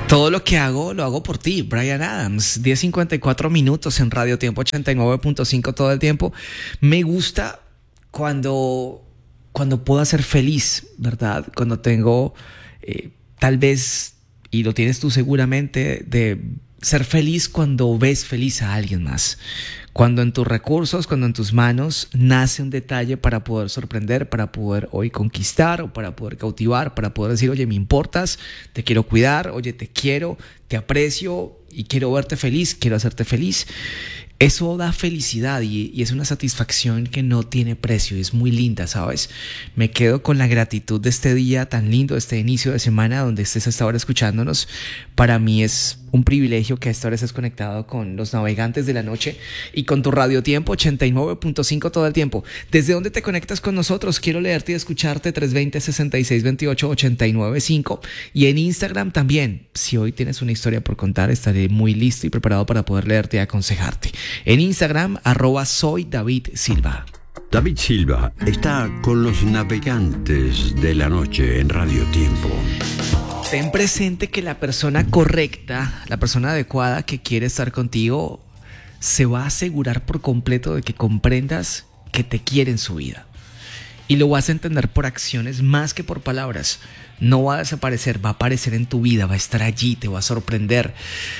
Todo lo que hago, lo hago por ti, Bryan Adams. 10:54 minutos en Radio Tiempo 89.5 todo el tiempo. Me gusta cuando puedo ser feliz, ¿verdad? Cuando tengo, tal vez, y lo tienes tú seguramente, de ser feliz cuando ves feliz a alguien más. Cuando en tus recursos, cuando en tus manos nace un detalle para poder sorprender, para poder hoy conquistar o para poder cautivar, para poder decir, oye, me importas, te quiero cuidar, oye, te quiero, te aprecio y quiero verte feliz, quiero hacerte feliz. Eso da felicidad y es una satisfacción que no tiene precio, es muy linda, ¿sabes? Me quedo con la gratitud de este día tan lindo, este inicio de semana donde estés hasta ahora escuchándonos. Para mí es un privilegio que a esta hora estés conectado con los navegantes de la noche y con tu Radio Tiempo 89.5 todo el tiempo. ¿Desde dónde te conectas con nosotros? Quiero leerte y escucharte 320-6628-895 y en Instagram también. Si hoy tienes una historia por contar, estaré muy listo y preparado para poder leerte y aconsejarte. En Instagram, @soy David Silva. David Silva está con los navegantes de la noche en Radio Tiempo. Ten presente que la persona correcta, la persona adecuada que quiere estar contigo, se va a asegurar por completo de que comprendas que te quiere en su vida. Y lo vas a entender por acciones más que por palabras. No va a desaparecer, va a aparecer en tu vida, va a estar allí, te va a sorprender.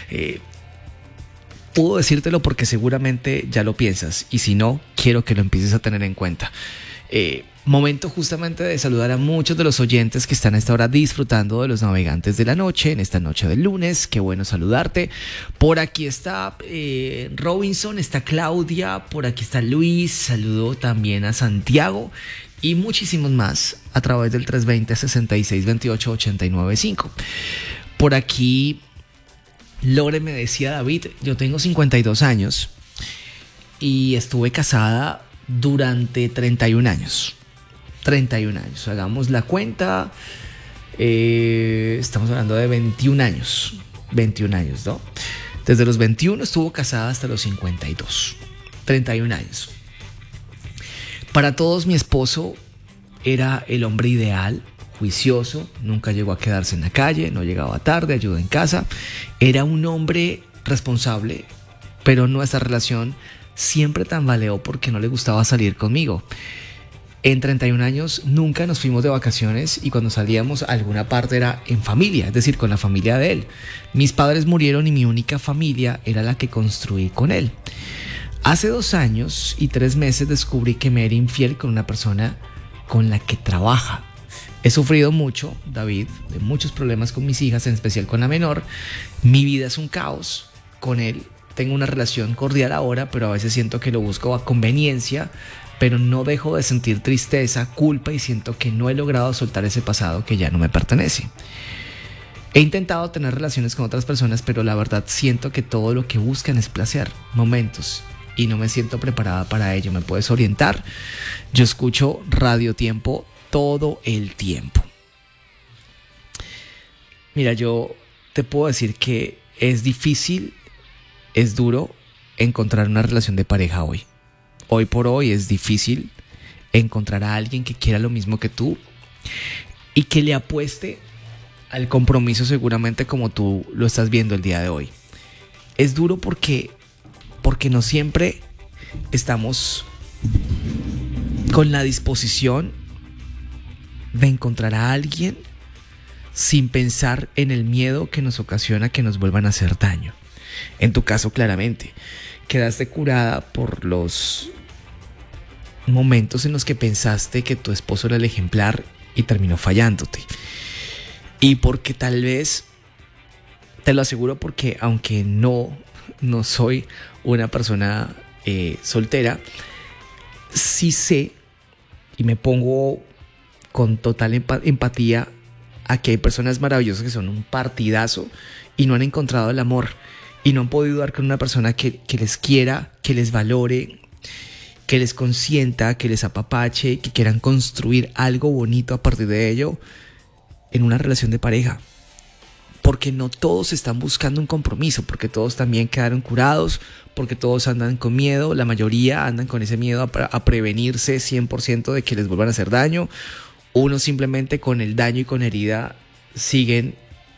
Puedo decírtelo porque seguramente ya lo piensas y si no, quiero que lo empieces a tener en cuenta. Momento justamente de saludar a muchos de los oyentes que están a esta hora disfrutando de los navegantes de la noche, en esta noche del lunes. Qué bueno saludarte. Por aquí está Robinson, está Claudia, por aquí está Luis, saludo también a Santiago y muchísimos más a través del 320-6628-895. Por aquí Lore me decía, David, yo tengo 52 años y estuve casada durante 31 años. 31 años, hagamos la cuenta, estamos hablando de 21 años, 21 años, ¿no? Desde los 21 estuvo casada hasta los 52, 31 años. Para todos mi esposo era el hombre ideal, juicioso, nunca llegó a quedarse en la calle, no llegaba tarde, ayuda en casa. Era un hombre responsable, pero nuestra relación siempre tambaleó porque no le gustaba salir conmigo. En 31 años nunca nos fuimos de vacaciones y cuando salíamos a alguna parte era en familia, es decir, con la familia de él. Mis padres murieron y mi única familia era la que construí con él. Hace 2 años y 3 meses descubrí que me era infiel con una persona con la que trabaja. He sufrido mucho, David, de muchos problemas con mis hijas, en especial con la menor. Mi vida es un caos con él. Tengo una relación cordial ahora, pero a veces siento que lo busco a conveniencia, pero no dejo de sentir tristeza, culpa y siento que no he logrado soltar ese pasado que ya no me pertenece. He intentado tener relaciones con otras personas, pero la verdad siento que todo lo que buscan es placer, momentos, y no me siento preparada para ello. ¿Me puedes orientar? Yo escucho Radio Tiempo todo el tiempo. Mira, yo te puedo decir que es difícil, es duro encontrar una relación de pareja hoy. Hoy por hoy es difícil encontrar a alguien que quiera lo mismo que tú y que le apueste al compromiso seguramente como tú lo estás viendo el día de hoy. Es duro porque no siempre estamos con la disposición de encontrar a alguien sin pensar en el miedo que nos ocasiona que nos vuelvan a hacer daño. En tu caso, claramente, quedaste curada por los momentos en los que pensaste que tu esposo era el ejemplar y terminó fallándote. Y porque tal vez, te lo aseguro porque aunque no soy una persona soltera, sí sé y me pongo con total empatía a que hay personas maravillosas que son un partidazo y no han encontrado el amor y no han podido dar con una persona que les quiera, que les valore, que les consienta, que les apapache, que quieran construir algo bonito a partir de ello en una relación de pareja. Porque no todos están buscando un compromiso, porque todos también quedaron curados, porque todos andan con miedo, la mayoría andan con ese miedo a prevenirse 100% de que les vuelvan a hacer daño. Unos simplemente con el daño y con herida siguen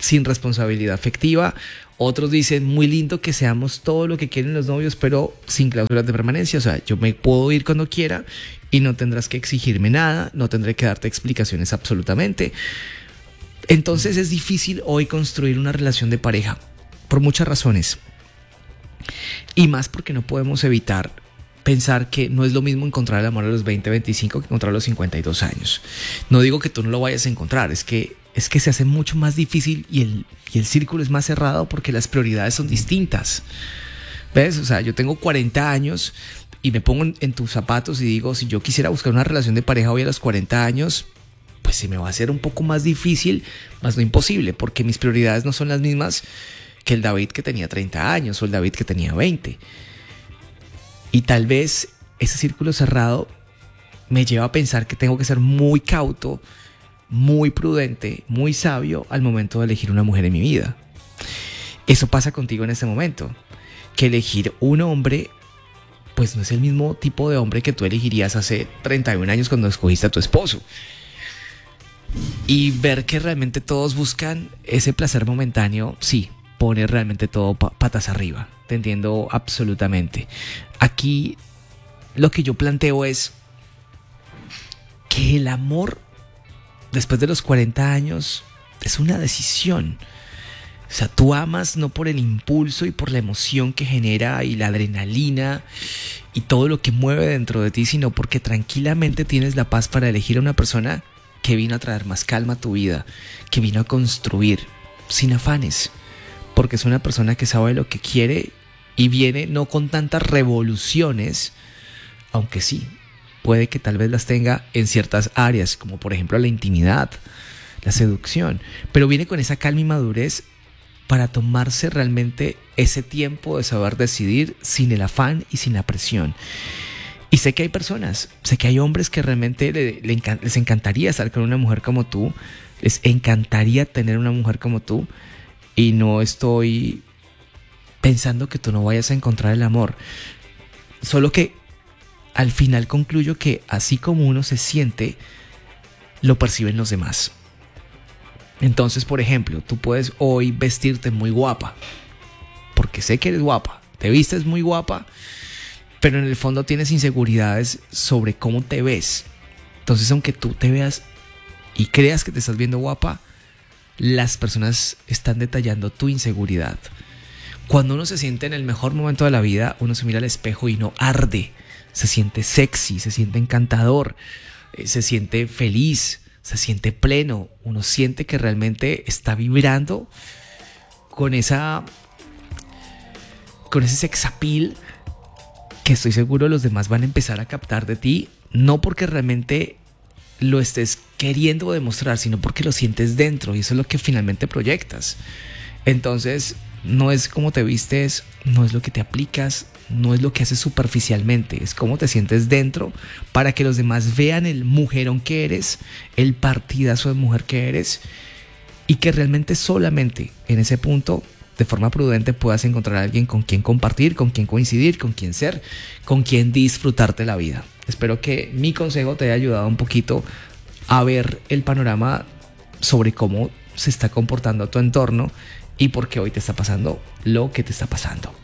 sin responsabilidad afectiva. Otros dicen, muy lindo que seamos todo lo que quieren los novios, pero sin cláusulas de permanencia. O sea, yo me puedo ir cuando quiera y no tendrás que exigirme nada, no tendré que darte explicaciones absolutamente. Entonces es difícil hoy construir una relación de pareja por muchas razones. Y más porque no podemos evitar pensar que no es lo mismo encontrar el amor a los 20, 25 que encontrar a los 52 años. No digo que tú no lo vayas a encontrar, es que se hace mucho más difícil y el círculo es más cerrado porque las prioridades son distintas. ¿Ves? O sea, yo tengo 40 años y me pongo en tus zapatos y digo, si yo quisiera buscar una relación de pareja hoy a los 40 años, pues se me va a hacer un poco más difícil, más no imposible, porque mis prioridades no son las mismas que el David que tenía 30 años o el David que tenía 20. Y tal vez ese círculo cerrado me lleva a pensar que tengo que ser muy cauto, muy prudente, muy sabio al momento de elegir una mujer en mi vida. Eso pasa contigo en este momento, que elegir un hombre pues no es el mismo tipo de hombre que tú elegirías hace 31 años cuando escogiste a tu esposo. Y ver que realmente todos buscan ese placer momentáneo, sí, pone realmente todo patas arriba. Te entiendo absolutamente. Aquí lo que yo planteo es que el amor después de los 40 años es una decisión. O sea, tú amas no por el impulso y por la emoción que genera y la adrenalina y todo lo que mueve dentro de ti, sino porque tranquilamente tienes la paz para elegir a una persona que vino a traer más calma a tu vida, que vino a construir sin afanes, porque es una persona que sabe lo que quiere y viene no con tantas revoluciones, aunque sí, puede que tal vez las tenga en ciertas áreas, como por ejemplo la intimidad, la seducción, pero viene con esa calma y madurez para tomarse realmente ese tiempo de saber decidir sin el afán y sin la presión. Y sé que hay personas, sé que hay hombres que realmente les encantaría estar con una mujer como tú, les encantaría tener una mujer como tú, y no estoy pensando que tú no vayas a encontrar el amor. Solo que al final concluyo que así como uno se siente, lo perciben los demás. Entonces, por ejemplo, tú puedes hoy vestirte muy guapa, porque sé que eres guapa, te vistes muy guapa, pero en el fondo tienes inseguridades sobre cómo te ves. Entonces, aunque tú te veas y creas que te estás viendo guapa, las personas están detallando tu inseguridad. Cuando uno se siente en el mejor momento de la vida, uno se mira al espejo y no arde. Se siente sexy, se siente encantador, se siente feliz, se siente pleno. Uno siente que realmente está vibrando con ese sex appeal que estoy seguro los demás van a empezar a captar de ti, no porque realmente lo estés queriendo demostrar, sino porque lo sientes dentro y eso es lo que finalmente proyectas. Entonces, no es cómo te vistes, no es lo que te aplicas, no es lo que haces superficialmente, es cómo te sientes dentro para que los demás vean el mujerón que eres, el partidazo de mujer que eres y que realmente solamente en ese punto, de forma prudente, puedas encontrar a alguien con quien compartir, con quien coincidir, con quien ser, con quien disfrutarte la vida. Espero que mi consejo te haya ayudado un poquito a ver el panorama sobre cómo se está comportando tu entorno y por qué hoy te está pasando lo que te está pasando.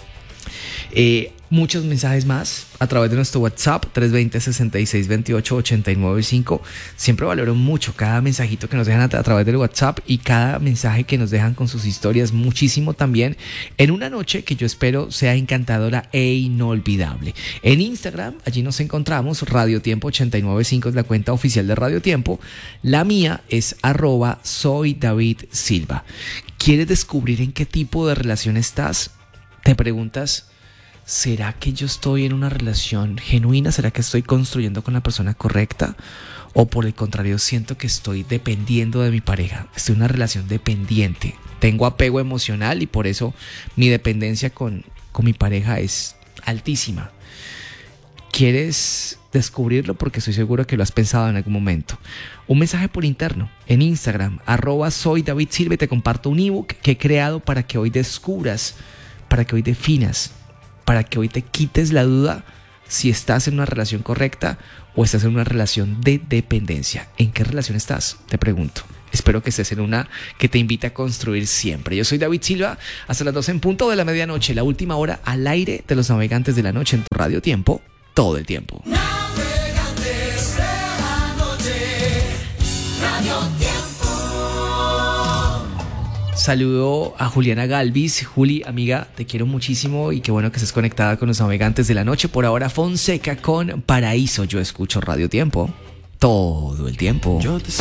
Muchos mensajes más a través de nuestro WhatsApp 320-6628-895. Siempre valoro mucho cada mensajito que nos dejan a través del WhatsApp y cada mensaje que nos dejan con sus historias, muchísimo también en una noche que yo espero sea encantadora e inolvidable. En Instagram, allí nos encontramos, Radio Tiempo 895 es la cuenta oficial de Radio Tiempo. La mía es @soydavidsilva. ¿Quieres descubrir en qué tipo de relación estás? ¿Te preguntas, ¿será que yo estoy en una relación genuina? ¿Será que estoy construyendo con la persona correcta? ¿O por el contrario siento que estoy dependiendo de mi pareja? Estoy en una relación dependiente. Tengo apego emocional y por eso mi dependencia con mi pareja es altísima. ¿Quieres descubrirlo? Porque estoy seguro que lo has pensado en algún momento. Un mensaje por interno en Instagram, @soydavidsilva, y te comparto un ebook que he creado para que hoy descubras, para que hoy definas, para que hoy te quites la duda si estás en una relación correcta o estás en una relación de dependencia. ¿En qué relación estás? Te pregunto. Espero que estés en una que te invite a construir siempre. Yo soy David Silva, hasta las 12 en punto de la medianoche, la última hora al aire de los Navegantes de la Noche en tu Radio Tiempo, todo el tiempo. Navegantes de la noche, Radio Tiempo. Saludo a Juliana Galvis. Juli, amiga, te quiero muchísimo y qué bueno que estés conectada con los Navegantes de la Noche. Por ahora, Fonseca con Paraíso. Yo escucho Radio Tiempo todo el tiempo. Yo te